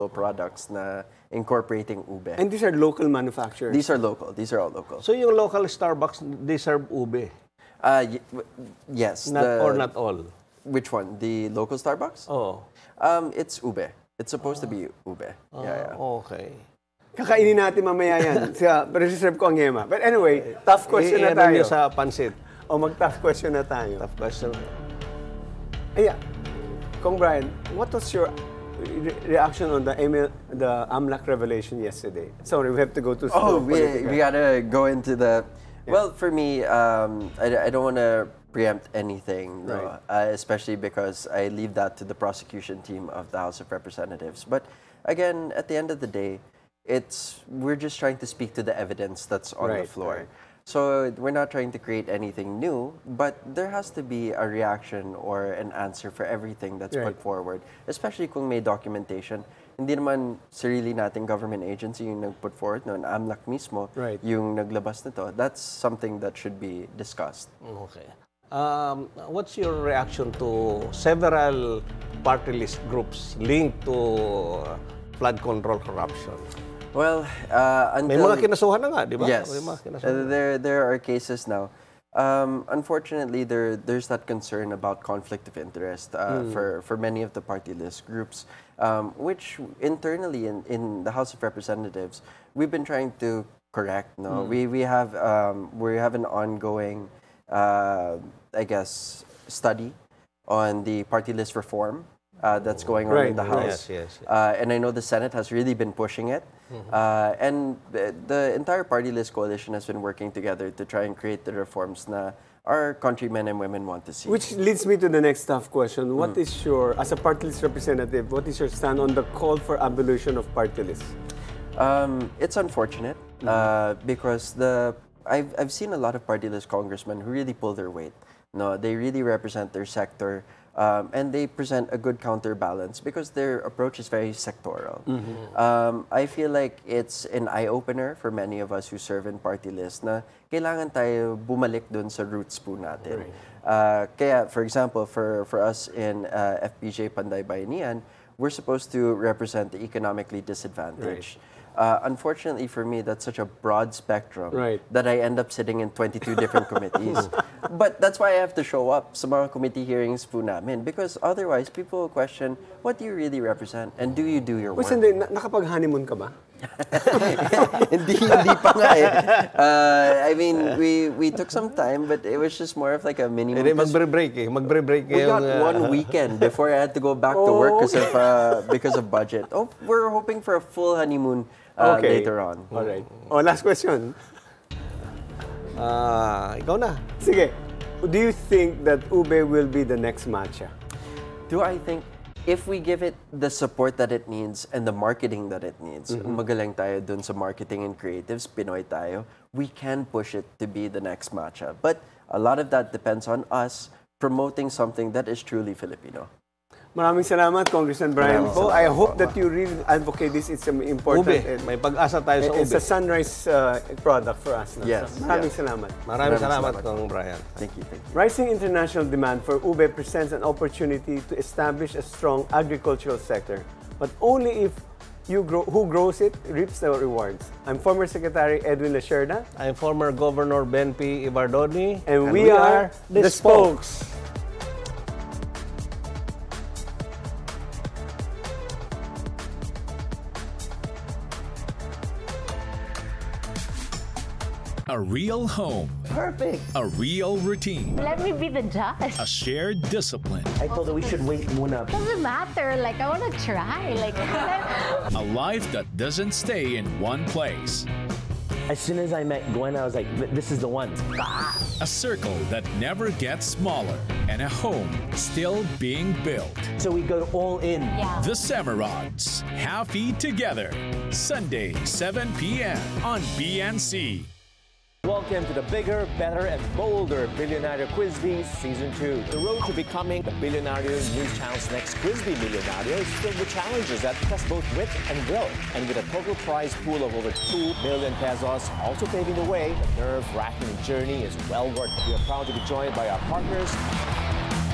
products na incorporating ube. And these are local manufacturers? These are local. These are all local. So yung local Starbucks, they serve ube? Yes. Or not all? Which one? The local Starbucks? Oh. It's ube. It's supposed to be ube. Yeah. Okay. Kakainin natin mamaya yan. Reserve ko ang Yema. But anyway, tough question na tayo. Niyo sa pansit. Mag-tough question na tayo. Tough question. Yeah. Kong Brian, what was your reaction on the AMLAC revelation yesterday? Sorry, we have to go to... we gotta go into the... Yeah. Well, for me, I don't want to preempt anything, no, especially because I leave that to the prosecution team of the House of Representatives. But again, at the end of the day, we're just trying to speak to the evidence that's on the floor. Right. So we're not trying to create anything new, but there has to be a reaction or an answer for everything that's put forward, especially kung may documentation. Hindi naman sarili nating government agency yung nag-put forward, no, AMLAC mismo, yung naglabas nito. That's something that should be discussed. Okay. What's your reaction to several party list groups linked to flood control corruption? Well, may mga kinasuhan na nga, di ba? Yes. There are cases now. Unfortunately, there's that concern about conflict of interest for many of the party list groups, which internally in the House of Representatives, we've been trying to correct. No, we have an ongoing, I guess, study on the party list reform that's going on in the House. Yes. And I know the Senate has really been pushing it. And the entire party list coalition has been working together to try and create the reforms na our countrymen and women want to see. Which leads me to the next tough question. What is your, as a party list representative, what is your stand on the call for abolition of party lists? It's unfortunate because I've seen a lot of party list congressmen who really pull their weight. No, they really represent their sector. And they present a good counterbalance because their approach is very sectoral. I feel like it's an eye-opener for many of us who serve in party list na kailangan tayo bumalik dun sa roots po natin. Kaya, for example, for us in FPJ Panday Bayanihan, we're supposed to represent the economically disadvantaged. Unfortunately for me, that's such a broad spectrum that I end up sitting in 22 different committees. But that's why I have to show up sa mga committee hearings po namin because otherwise people will question, what do you really represent and do you do your work? Sandali, nakapag-honeymoon ka ba? hindi pa nga eh. I mean, we took some time, but it was just more of like a mini. Magbre-break eh. We got 1 weekend before I had to go back to work because of budget. We're hoping for a full honeymoon later on. All right. Last question. Ikaw na. Sige. Do you think that ube will be the next matcha? Do I think if we give it the support that it needs and the marketing that it needs, magaling tayo dun sa marketing and creatives, Pinoy tayo, we can push it to be the next matcha. But a lot of that depends on us promoting something that is truly Filipino. Maraming salamat, Congressman Brian Po. I hope that you really advocate this. It's important. Ube. May pag-asa tayo sa ube. It's a sunrise product for us. Yes. So, maraming salamat. Maraming salamat, Kong Brian. Thank you. Rising international demand for ube presents an opportunity to establish a strong agricultural sector, but only if who grows it reaps the rewards. I'm former Secretary Edwin Lacerda. I'm former Governor Ben P. Ibardoni. And we are the Spokes. A real home. Perfect. A real routine. Let me be the judge. A shared discipline. I told her we should wait muna. Doesn't matter. Like, I want to try. Like, A life that doesn't stay in one place. As soon as I met Gwen, I was like, this is the one. A circle that never gets smaller. And a home still being built. So we go all in. yeah. The Semerods. Happy Together. Sunday, 7 p.m. on BNC. Welcome to the bigger, better, and bolder Billionaire Quiz-Bee Season 2. The road to becoming the Billionaire News Channel's next Quiz-Bee Millionaire is filled with challenges that test both wit and will. And with a total prize pool of over 2 billion pesos also paving the way, the nerve-wracking journey is well worth it. We are proud to be joined by our partners,